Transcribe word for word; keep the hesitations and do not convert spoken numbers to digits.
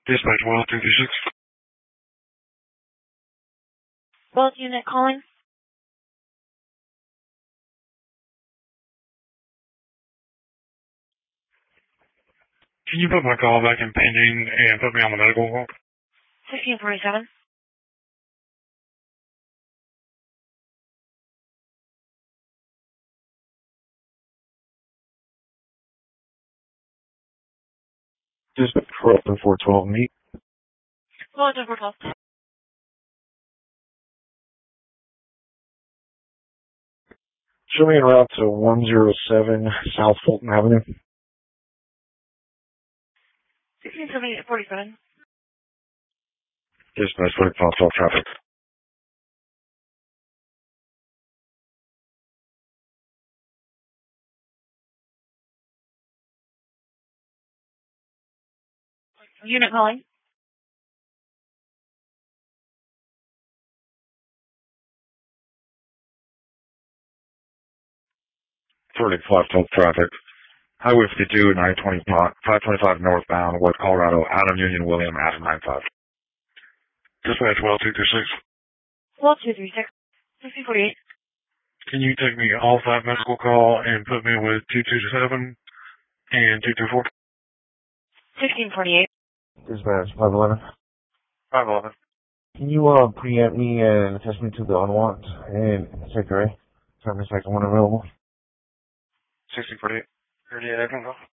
Dispatch one two three six. Both unit calling. Can you put my call back in pending and put me on the medical hold? sixteen forty-seven. Dispatch four four twelve meet. Well, it's over twelve. Show me en route to one oh seven South Fulton Avenue. sixteen seventy-eight forty-seven. Dispatch forty-five twelve traffic. Unit calling. thirty-five twelve traffic. Highway fifty-two and I twenty-five five twenty-five northbound, West Colorado, Adam Union William, Adam ninety-five. Dispatch well two three six. Well, two three six. sixteen forty-eight. Can you take me off that medical call and put me with two two seven and two two four? sixteen forty-eight. Dispatch five eleven. five eleven. Can you uh preempt me and attach me to the unwant and sector A? Service sector one available. sixteen forty-eight. thirty-eight, I can go.